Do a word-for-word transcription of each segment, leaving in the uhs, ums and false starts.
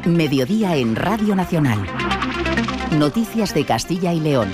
Mediodía en Radio Nacional. Noticias de Castilla y León.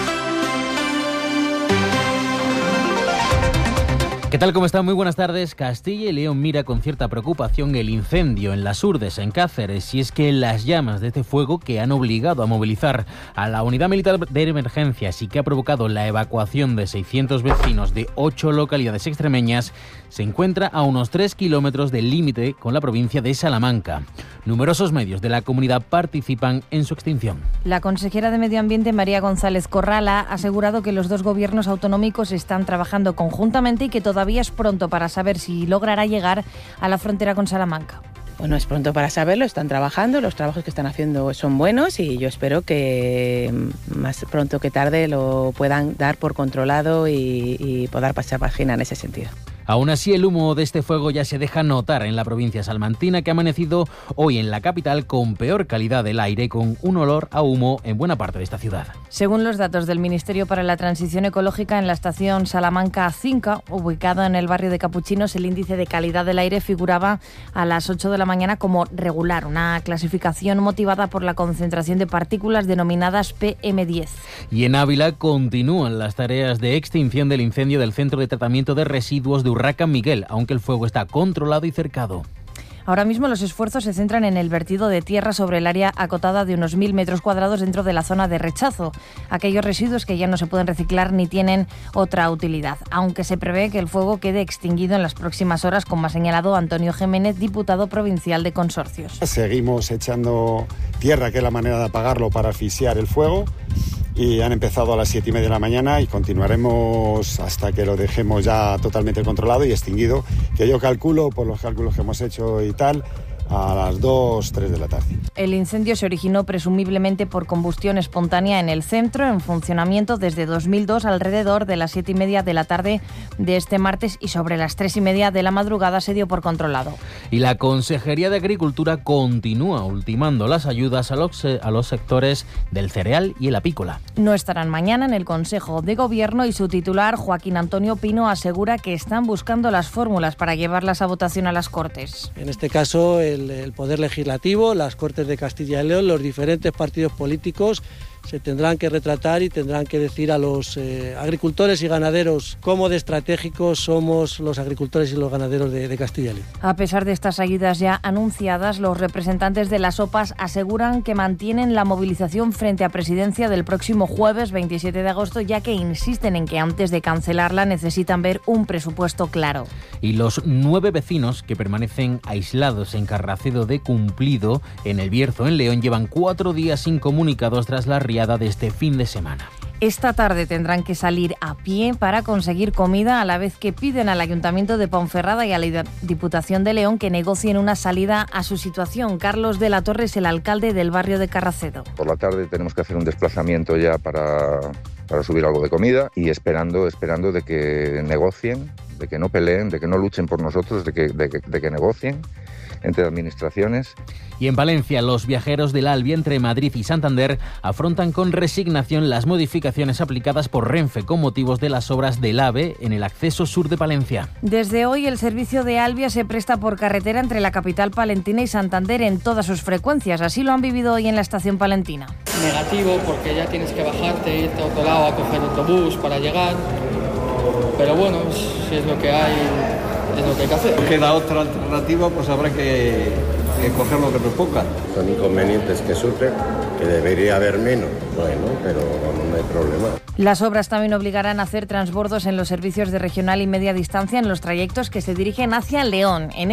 ¿Qué tal? ¿Cómo están? Muy buenas tardes. Castilla y León mira con cierta preocupación el incendio en las Urdes, en Cáceres, y es que las llamas de este fuego, que han obligado a movilizar a la unidad militar de emergencias y que ha provocado la evacuación de seiscientos vecinos de ocho localidades extremeñas, se encuentra a unos tres kilómetros del límite con la provincia de Salamanca. Numerosos medios de la comunidad participan en su extinción. La consejera de Medio Ambiente, María González Corrala, ha asegurado que los dos gobiernos autonómicos están trabajando conjuntamente y que todavía es pronto para saber si logrará llegar a la frontera con Salamanca. Bueno, es pronto para saberlo, están trabajando, los trabajos que están haciendo son buenos y yo espero que más pronto que tarde lo puedan dar por controlado y, y poder pasar página en ese sentido. Aún así, el humo de este fuego ya se deja notar en la provincia salmantina, que ha amanecido hoy en la capital con peor calidad del aire y con un olor a humo en buena parte de esta ciudad. Según los datos del Ministerio para la Transición Ecológica, en la estación Salamanca cinco, ubicada en el barrio de Capuchinos, el índice de calidad del aire figuraba a las ocho de la mañana como regular, una clasificación motivada por la concentración de partículas denominadas P M diez. Y en Ávila continúan las tareas de extinción del incendio del Centro de Tratamiento de Residuos de Urraca Miguel, aunque el fuego está controlado y cercado. Ahora mismo los esfuerzos se centran en el vertido de tierra sobre el área acotada de unos mil metros cuadrados dentro de la zona de rechazo, aquellos residuos que ya no se pueden reciclar ni tienen otra utilidad, aunque se prevé que el fuego quede extinguido en las próximas horas, como ha señalado Antonio Jiménez, diputado provincial de Consorcios. Seguimos echando tierra, que es la manera de apagarlo, para asfixiar el fuego. Y han empezado a las siete y media de la mañana y continuaremos hasta que lo dejemos ya totalmente controlado y extinguido, que yo calculo, por los cálculos que hemos hecho y tal, a las dos, tres de la tarde. El incendio se originó presumiblemente por combustión espontánea en el centro, en funcionamiento desde dos mil dos, alrededor de las siete y media de la tarde de este martes, y sobre las tres y media de la madrugada se dio por controlado. Y la Consejería de Agricultura continúa ultimando las ayudas a los, a los sectores del cereal y el apícola. No estarán mañana en el Consejo de Gobierno y su titular, Joaquín Antonio Pino, asegura que están buscando las fórmulas para llevarlas a votación a las Cortes. En este caso, el El, el Poder Legislativo, las Cortes de Castilla y León, los diferentes partidos políticos se tendrán que retratar y tendrán que decir a los eh, agricultores y ganaderos cómo de estratégicos somos los agricultores y los ganaderos de, de Castilla y León. A pesar de estas ayudas ya anunciadas, los representantes de las O P As aseguran que mantienen la movilización frente a Presidencia del próximo jueves veintisiete de agosto, ya que insisten en que antes de cancelarla necesitan ver un presupuesto claro. Y los nueve vecinos que permanecen aislados en Carracedo de Cumplido, en El Bierzo, en León, llevan cuatro días incomunicados tras la riada de este fin de semana. Esta tarde tendrán que salir a pie para conseguir comida, a la vez que piden al Ayuntamiento de Ponferrada y a la Diputación de León que negocien una salida a su situación. Carlos de la Torre es el alcalde del barrio de Carracedo. Por la tarde tenemos que hacer un desplazamiento ya para, para subir algo de comida y esperando, esperando de que negocien, de que no peleen, de que no luchen por nosotros, de que, de que, de que negocien entre administraciones. Y en Valencia, los viajeros del Albi entre Madrid y Santander afrontan con resignación las modificaciones aplicadas por Renfe con motivos de las obras del AVE en el acceso sur de Palencia. Desde hoy, el servicio de Albia se presta por carretera entre la capital palentina y Santander en todas sus frecuencias. Así lo han vivido hoy en la estación palentina. Negativo, porque ya tienes que bajarte, irte a otro lado a coger otro bus para llegar. Pero bueno, si es lo que hay, es lo que hay que hacer. Queda otra alternativa, pues habrá que, que coger lo que nos ponga. Son inconvenientes que surgen, que debería haber menos, bueno, pero no hay problema. Las obras también obligarán a hacer transbordos en los servicios de regional y media distancia en los trayectos que se dirigen hacia León. En